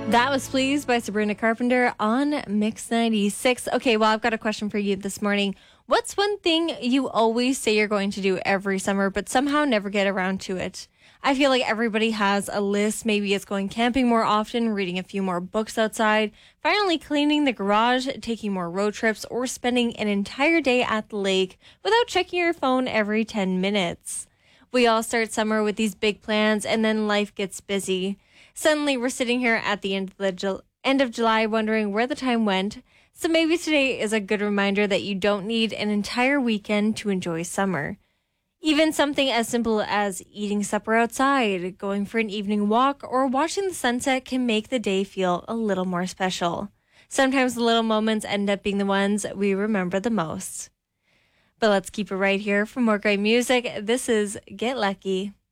That was Pleased by Sabrina Carpenter on Mix 96. Okay, well, I've got a question for you this morning. What's one thing you always say you're going to do every summer, but somehow never get around to it? I feel like everybody has a list. Maybe it's going camping more often, reading a few more books outside, finally cleaning the garage, taking more road trips, or spending an entire day at the lake without checking your phone every 10 minutes. We all start summer with these big plans, and then life gets busy. Suddenly, we're sitting here at the end of July wondering where the time went. So maybe today is a good reminder that you don't need an entire weekend to enjoy summer. Even something as simple as eating supper outside, going for an evening walk, or watching the sunset can make the day feel a little more special. Sometimes the little moments end up being the ones we remember the most. But let's keep it right here for more great music. This is Get Lucky.